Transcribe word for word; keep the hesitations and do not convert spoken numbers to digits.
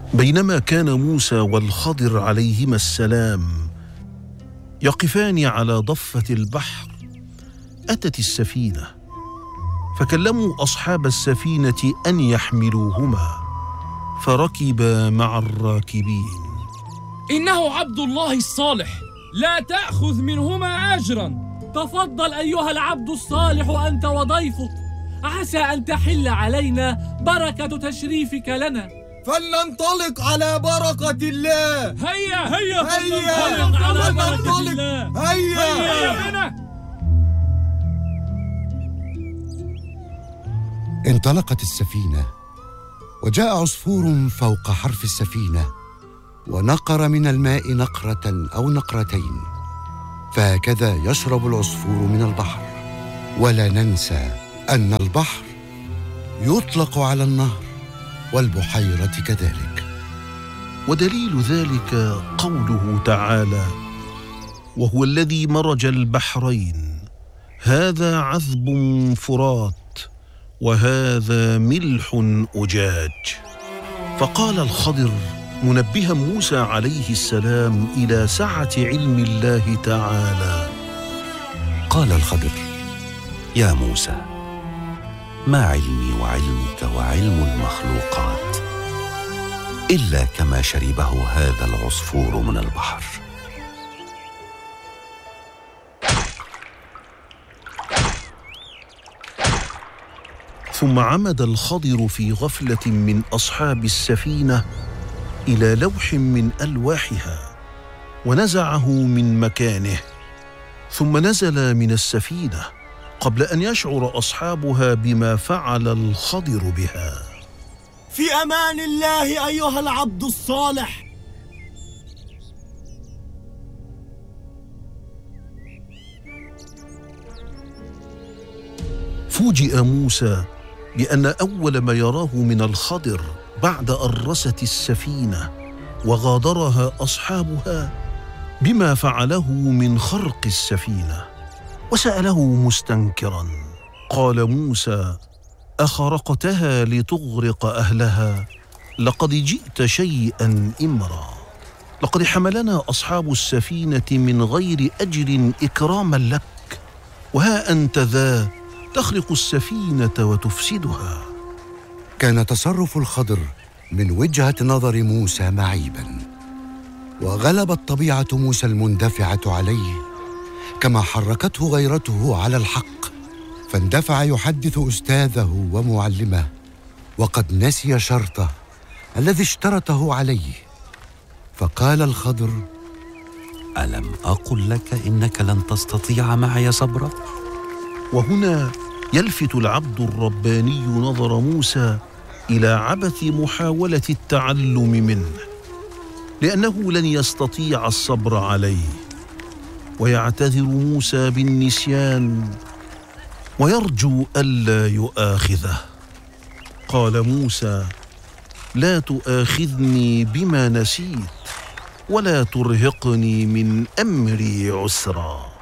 بينما كان موسى والخضر عليهما السلام يقفان على ضفة البحر، أتت السفينة فكلموا أصحاب السفينة أن يحملوهما، فركبا مع الراكبين. إنه عبد الله الصالح، لا تأخذ منهما أجرا. تفضل أيها العبد الصالح أنت وضيفك، عسى أن تحل علينا بركة تشريفك لنا. فلننطلق على بركة الله. هيا هيا هيا فلننطلق على بركة فلننطلق. الله. هيا هيا بنا. انطلقت السفينة، وجاء عصفور فوق حرف السفينة ونقر من الماء نقرة أو نقرتين، فهكذا يشرب العصفور من البحر. ولا ننسى أن البحر يطلق على النهر والبحيرة كذلك. ودليل ذلك قوله تعالى: وهو الذي مرج البحرين هذا عذب فرات وهذا ملح أجاج. فقال الخضر منبها موسى عليه السلام إلى سعة علم الله تعالى: قال الخضر: يا موسى، ما علمي وعلمك وعلم المخلوقات إلا كما شربه هذا العصفور من البحر. ثم عمد الخضر في غفلة من أصحاب السفينة إلى لوح من ألواحها ونزعه من مكانه، ثم نزل من السفينة قبل أن يشعر أصحابها بما فعل الخضر بها. في أمان الله أيها العبد الصالح. فوجئ موسى بأن أول ما يراه من الخضر بعد أن رست السفينة وغادرها أصحابها بما فعله من خرق السفينة، وسأله مستنكرا: قال موسى: أخرقتها لتغرق أهلها؟ لقد جئت شيئا إمرا. لقد حملنا أصحاب السفينة من غير أجر إكراما لك، وها أنت ذا تخرق السفينة وتفسدها. كان تصرف الخضر من وجهة نظر موسى معيبا، وغلبت طبيعة موسى المندفعة عليه، كما حركته غيرته على الحق، فاندفع يحدث أستاذه ومعلمه، وقد نسي شرطه الذي اشترطه عليه. فقال الخضر: ألم أقل لك إنك لن تستطيع معي صبرا؟ وهنا يلفت العبد الرباني نظر موسى إلى عبث محاولة التعلم منه، لأنه لن يستطيع الصبر عليه، ويعتذر موسى بالنسيان ويرجو ألا يؤاخذه. قال موسى: لا تؤاخذني بما نسيت ولا ترهقني من أمري عسرا.